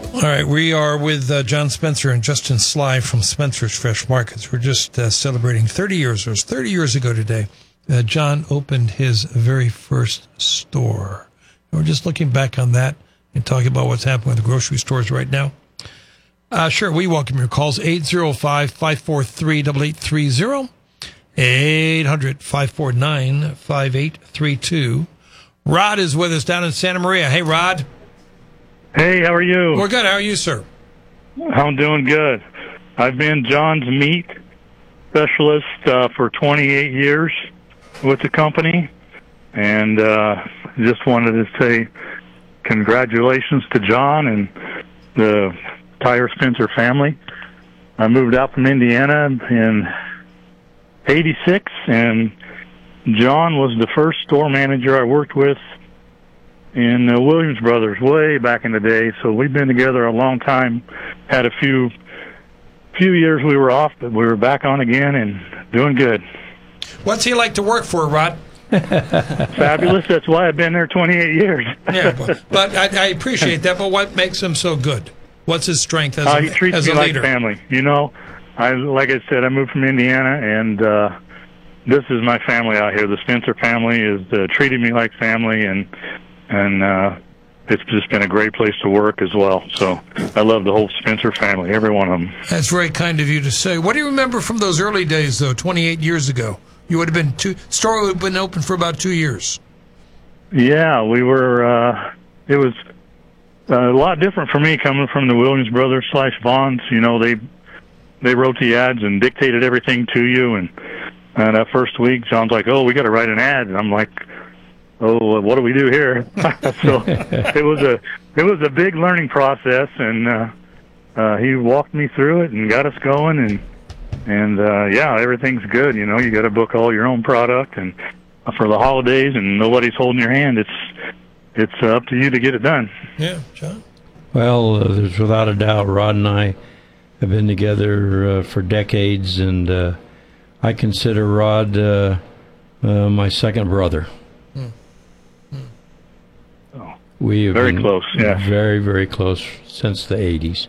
All right, we are with John Spencer and Justin Sly from Spencer's Fresh Markets. We're just celebrating 30 years. It was 30 years ago today. John opened his very first store. And we're just looking back on that and talking about what's happening with the grocery stores right now. Sure, we welcome your calls. 805-543-8830. 800-549-5832. Rod is with us down in Santa Maria. Hey, Rod. Hey, how are you? We're good. How are you, sir? I'm doing good. I've been John's meat specialist for 28 years with the company, and just wanted to say congratulations to John and the entire Spencer family. I moved out from Indiana in '86, and John was the first store manager I worked with in Williams Brothers way back in the day. So we've been together a long time. Had a few years we were off, but we were back on again and doing good. What's he like to work for, Rod? Fabulous. That's why I've been there 28 years. Yeah, but I appreciate that. But what makes him so good? What's his strength as he treats as me a leader? like family. You know, like I said, I moved from Indiana, and this is my family out here. The Spencer family is treating me like family, and it's just been a great place to work as well. So I love the whole Spencer family, every one of them. That's very kind of you to say. What do you remember from those early days, though, 28 years ago? You would have been store would have been open for about 2 years. Yeah, we were. It was a lot different for me coming from the Williams Brothers / Vons. You know, they wrote the ads and dictated everything to you. And that first week, John's like, "Oh, we got to write an ad," and I'm like, "Oh, what do we do here?" So it was a big learning process, and he walked me through it and got us going, and yeah, everything's good. You know, you got to book all your own product, and for the holidays, and nobody's holding your hand. It's up to you to get it done. Yeah, John. Well, there's without a doubt, Rod and I have been together for decades, and I consider Rod my second brother. We have very been close, yeah. Very, very close since the 80s.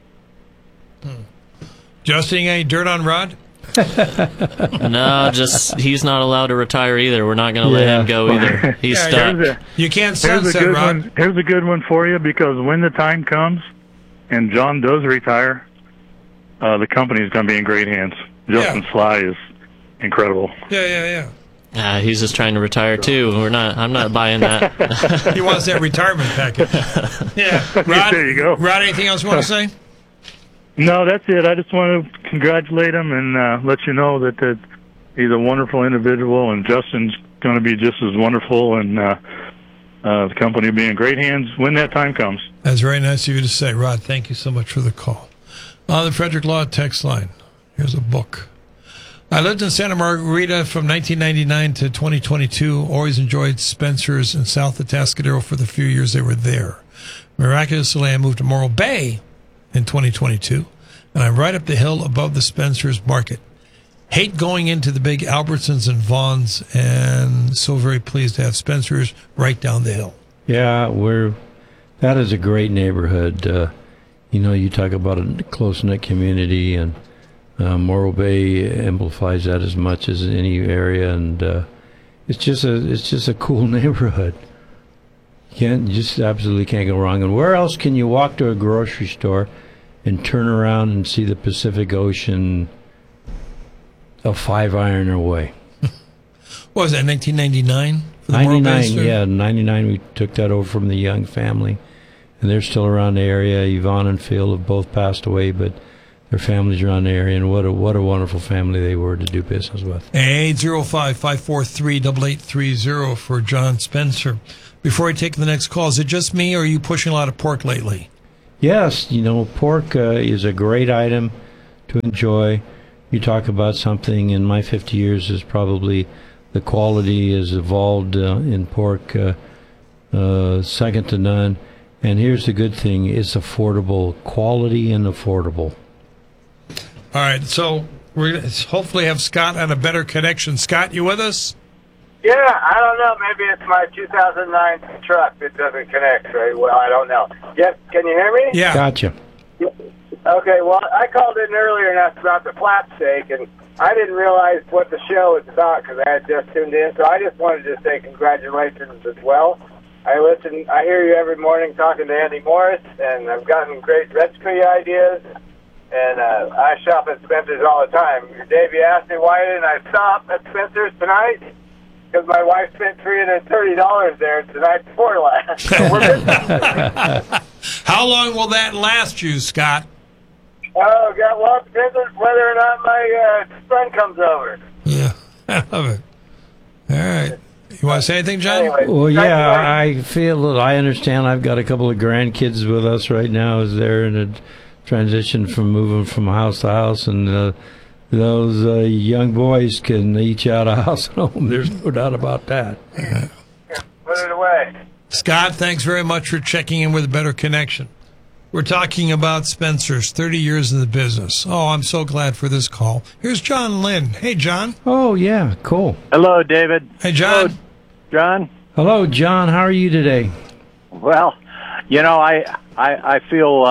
Justin, any dirt on Rod? No, just he's not allowed to retire either. We're not going to let him go either. He's stuck. You can't sunset, Rod. Here's a good one for you, because when the time comes and John does retire, the company's going to be in great hands. Justin Sly is incredible. Yeah. He's just trying to retire too. I'm not buying that. He wants that retirement package. Yeah, Rod. There you go. Rod, anything else you want to say? No, that's it. I just want to congratulate him and let you know that he's a wonderful individual, and Justin's going to be just as wonderful, and the company will be in great hands when that time comes. That's very nice of you to say, Rod. Thank you so much for the call. On the Frederick Law text line, here's a book. I lived in Santa Margarita from 1999 to 2022. Always enjoyed Spencer's in South Atascadero for the few years they were there. Miraculously, I moved to Morro Bay in 2022, and I'm right up the hill above the Spencer's Market. Hate going into the big Albertsons and Vons, and so very pleased to have Spencer's right down the hill. Yeah, that is a great neighborhood. You know, you talk about a close-knit community, and Morro Bay amplifies that as much as any area, and it's just a cool neighborhood. You just absolutely can't go wrong. And where else can you walk to a grocery store and turn around and see the Pacific Ocean a 5-iron away? What was that, 1999? 99, yeah, 99. We took that over from the Young family, and they're still around the area. Yvonne and Phil have both passed away, but their families around the area, and what a wonderful family they were to do business with. 805-543-8830 for John Spencer. Before I take the next call, is it just me, or are you pushing a lot of pork lately? Yes, you know, pork is a great item to enjoy. You talk about something, in my 50 years, is probably the quality has evolved in pork second to none. And here's the good thing, it's affordable, quality and affordable. All right, so we're going to hopefully have Scott on a better connection. Scott, you with us? Yeah, I don't know. Maybe it's my 2009 truck that doesn't connect very well. I don't know. Yes, can you hear me? Yeah. Gotcha. Okay, well, I called in earlier and asked about the flap steak, and I didn't realize what the show was about because I had just tuned in. So I just wanted to say congratulations as well. I hear you every morning talking to Andy Morris, and I've gotten great recipe ideas. And I shop at Spencer's all the time. Dave, you asked me why didn't I stop at Spencer's tonight? Because my wife spent $330 there the night before last. So we're missing. How long will that last you, Scott? Oh, God, well, it depends on whether or not my son comes over. Yeah, I love it. All right. You want to say anything, John? Anyway, Well, yeah, I feel I understand. I've got a couple of grandkids with us right now as they're in a transition from moving from house to house, and those young boys can each out a house and home. There's no doubt about that. Put it away. Scott, thanks very much for checking in with a Better Connection. We're talking about Spencer's, 30 years in the business. Oh, I'm so glad for this call. Here's John Lynn. Hey, John. Oh, yeah, cool. Hello, David. Hey, John. Hello, John. Hello, John. How are you today? Well, you know, I feel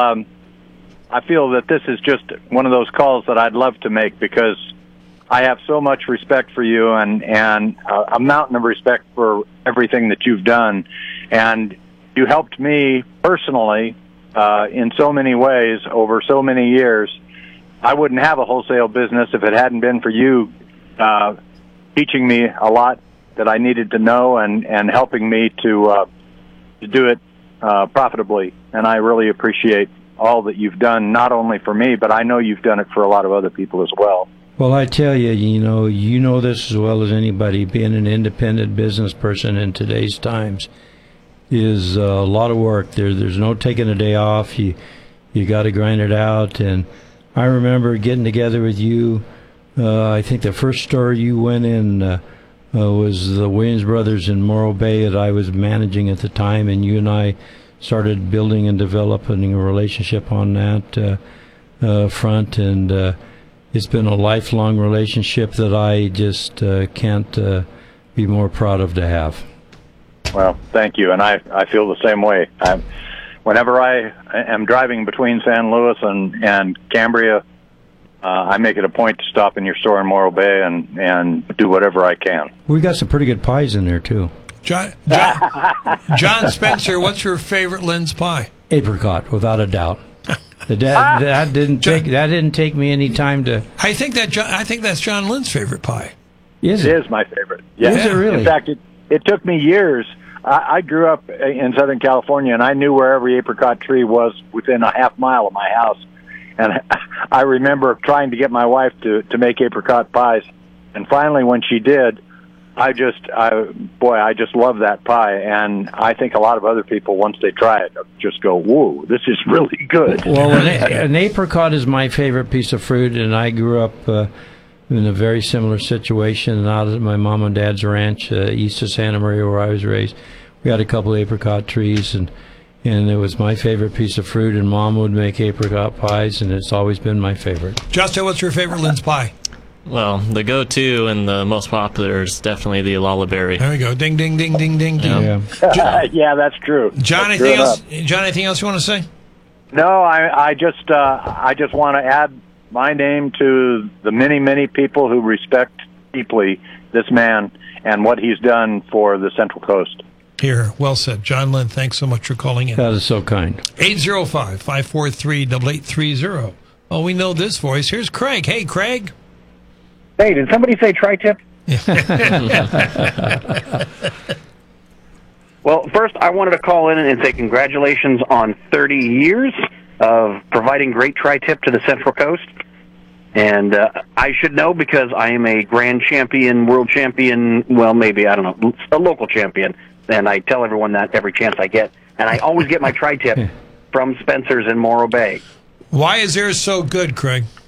that this is just one of those calls that I'd love to make because I have so much respect for you and a mountain of respect for everything that you've done. And you helped me personally in so many ways over so many years. I wouldn't have a wholesale business if it hadn't been for you teaching me a lot that I needed to know and helping me to do it profitably. And I really appreciate all that you've done, not only for me, but I know you've done it for a lot of other people as well. Well, I tell you, you know this as well as anybody, being an independent business person in today's times is a lot of work. There's no taking a day off. You got to grind it out. And I remember getting together with you. I think the first store you went in was the Williams Brothers in Morro Bay that I was managing at the time, and you and I started building and developing a relationship on that front, and it's been a lifelong relationship that I just can't be more proud of to have. Well, thank you, and I feel the same way. Whenever I am driving between San Luis and Cambria, I make it a point to stop in your store in Morro Bay and do whatever I can. We got some pretty good pies in there too. John Spencer, what's your favorite Lynn's pie? Apricot, without a doubt. That didn't take me any time to. I think that's John Lynn's favorite pie. Is it? It is my favorite. Yeah. Is it really? In fact, it took me years. I grew up in Southern California, and I knew where every apricot tree was within a half mile of my house. And I remember trying to get my wife to make apricot pies, and finally, when she did, I just love that pie, and I think a lot of other people, once they try it, just go, "Whoa, this is really good." Well, an apricot is my favorite piece of fruit, and I grew up in a very similar situation out at my mom and dad's ranch east of Santa Maria, where I was raised. We had a couple of apricot trees, and it was my favorite piece of fruit, and Mom would make apricot pies, and it's always been my favorite. Justin, what's your favorite Lynn's pie? Well, the go-to and the most popular is definitely the Lala Berry. There we go. Ding, ding, ding, ding, ding, ding. Yeah, yeah, that's true. John, that's anything else? John, anything else you want to say? No, I just want to add my name to the many, many people who respect deeply this man and what he's done for the Central Coast. Here, well said. John Lynn, thanks so much for calling in. that is so kind. 805-543-8830. Oh, we know this voice. Here's Craig. Hey, Craig. Hey, did somebody say tri-tip? Well, first, I wanted to call in and say congratulations on 30 years of providing great tri-tip to the Central Coast. And I should know because I am a grand champion, world champion, well, maybe, I don't know, a local champion. And I tell everyone that every chance I get. And I always get my tri-tip from Spencer's in Morro Bay. Why is theirs so good, Craig?